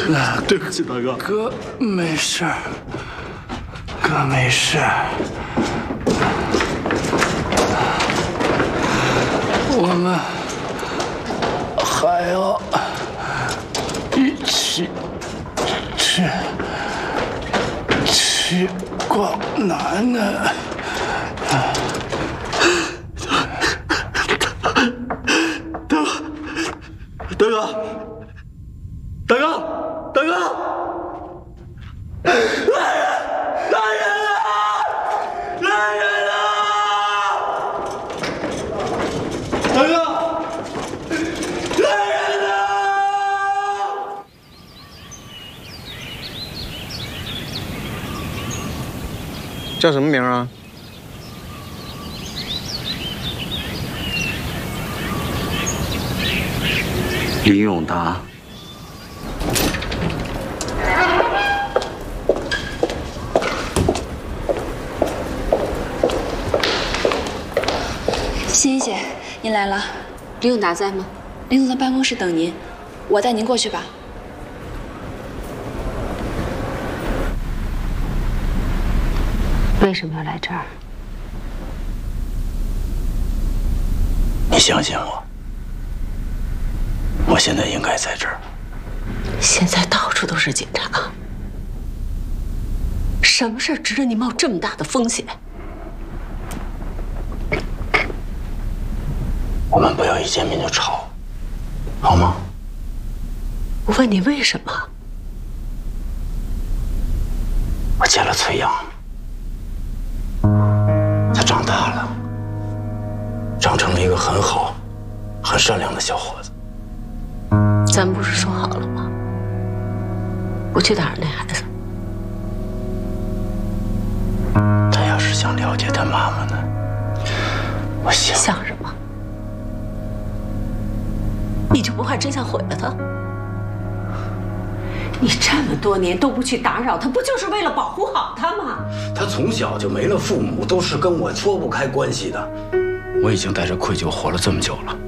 对不起，大哥。 哥没事，哥没事。我们还要一起去逛楠楠。 大哥，大哥，大哥，来人！来人啊！来人啊！大哥，来人啊！ 叫什么名啊？ 林永达。 欣姐，您来了。 林永达在吗？ 林总在办公室等您，我带您过去吧。 为什么要来这儿？ 你相信我，我现在应该在这儿。 现在到处都是警察，什么事值得你冒这么大的风险？ 我们不要一见面就吵，好吗？ 我问你为什么？ 我见了崔阳，他长大了，长成了一个很好、很善良的小伙子。 咱不是说好了吗？不去打扰那孩子。 他要是想了解他妈妈呢，我想什么？你就不怕真相毁了他？你这么多年都不去打扰他，不就是为了保护好他吗？ 他从小就没了父母，都是跟我脱不开关系的。我已经带着愧疚活了这么久了。